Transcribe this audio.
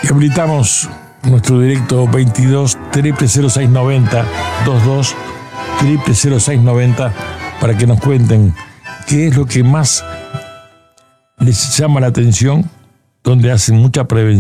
Y habilitamos nuestro directo 22 000690 22 000690 para que nos cuenten qué es lo que más les llama la atención, donde hacen mucha prevención.